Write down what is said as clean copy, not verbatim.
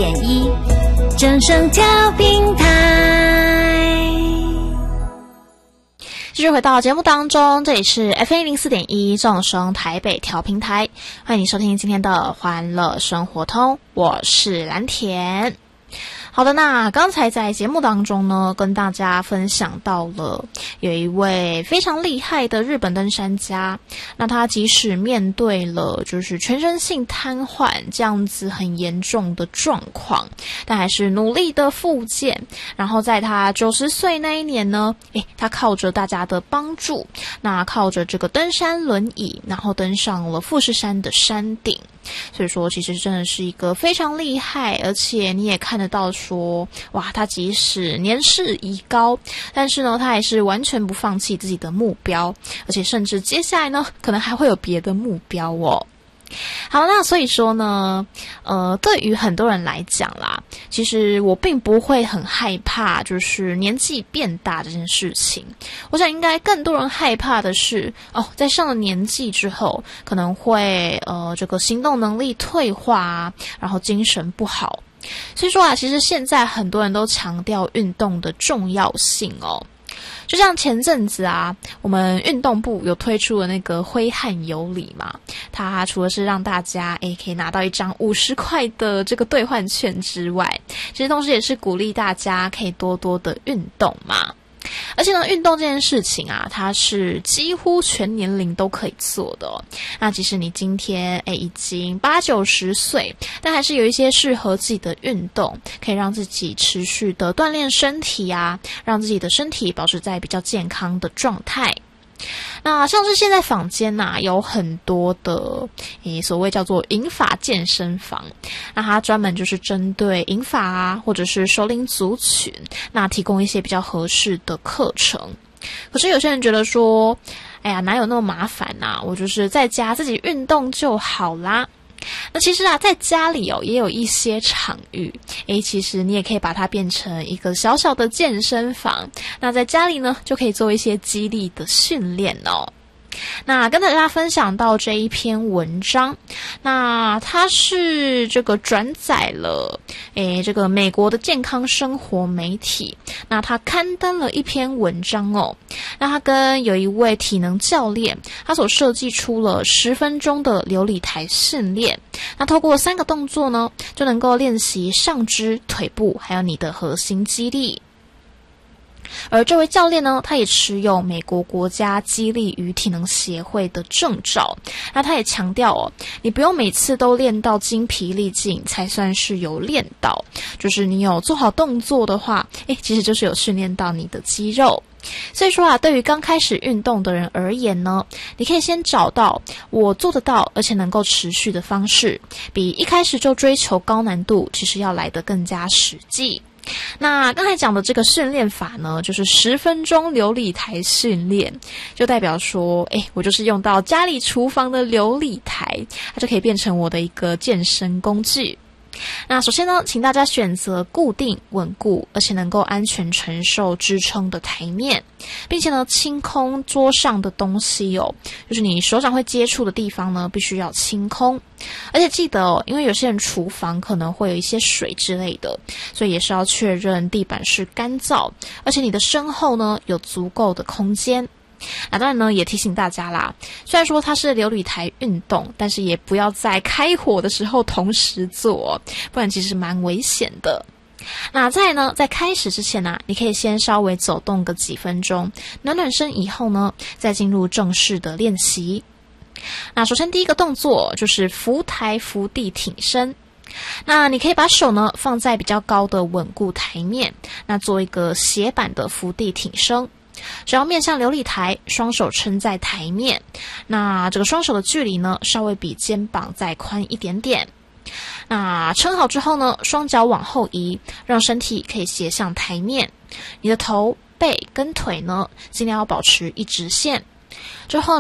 104.1正声调平台。 继续回到节目当中，这里是 FM 104.1正声台北调平台，欢迎你收听今天的欢乐生活通，我是蓝田。好的，那刚才在节目当中呢，跟大家分享到了有一位非常厉害的日本登山家，那他即使面对了就是全身性瘫痪这样子很严重的状况，但还是努力的复健，然后在他90岁那一年呢，他靠着大家的帮助，那靠着这个登山轮椅，然后登上了富士山的山顶。所以说其实真的是一个非常厉害，而且你也看得到说，哇，他即使年事已高，但是呢他还是完全不放弃自己的目标，而且甚至接下来呢可能还会有别的目标哦。好，那所以说呢对于很多人来讲啦，其实我并不会很害怕就是年纪变大这件事情。我想应该更多人害怕的是在上了年纪之后可能会这个行动能力退化啊，然后精神不好。所以说啊，其实现在很多人都强调运动的重要性哦。就像前阵子啊，我们运动部有推出了那个挥汗有礼嘛，它除了是让大家可以拿到一张50块的这个兑换券之外，其实同时也是鼓励大家可以多多的运动嘛。而且呢，运动这件事情啊，它是几乎全年龄都可以做的哦。那即使你今天已经80-90岁，但还是有一些适合自己的运动，可以让自己持续的锻炼身体啊，让自己的身体保持在比较健康的状态。那像是现在坊间有很多的所谓叫做银发健身房，那它专门就是针对银发啊或者是熟龄族群，那提供一些比较合适的课程。可是有些人觉得说，哪有那么麻烦啊，我就是在家自己运动就好啦。那其实在家里也有一些场域，其实你也可以把它变成一个小小的健身房，那在家里呢就可以做一些肌力的训练哦。那跟大家分享到这一篇文章，那它是这个转载了这个美国的健康生活媒体，那他刊登了一篇文章哦。那他跟有一位体能教练，他所设计出了10分钟的流理台训练，那透过3个动作呢，就能够练习上肢、腿部还有你的核心肌力。而这位教练呢，他也持有美国国家肌力与体能协会的证照。那他也强调你不用每次都练到精疲力尽才算是有练到，就是你有做好动作的话，其实就是有训练到你的肌肉。所以说对于刚开始运动的人而言呢，你可以先找到我做得到而且能够持续的方式，比一开始就追求高难度其实要来得更加实际。那刚才讲的这个训练法呢，就是10分钟流理台训练，就代表说我就是用到家里厨房的流理台，它就可以变成我的一个健身工具。那首先呢，请大家选择固定、稳固，而且能够安全承受支撑的台面，并且呢，清空桌上的东西就是你手掌会接触的地方呢，必须要清空。而且记得因为有些人厨房可能会有一些水之类的，所以也是要确认地板是干燥，而且你的身后呢有足够的空间。当然呢，也提醒大家啦，虽然说它是流理台运动，但是也不要在开火的时候同时做，不然其实蛮危险的。那再来呢，在开始之前你可以先稍微走动个几分钟，暖暖身以后呢，再进入正式的练习。那首先第一个动作就是浮台伏地挺身。那你可以把手呢放在比较高的稳固台面，那做一个斜板的伏地挺身。只要面向流理台，双手撑在台面，那这个双手的距离呢，稍微比肩膀再宽一点点。那撑好之后呢，双脚往后移，让身体可以斜向台面。你的头、背跟腿呢，尽量要保持一直线。之后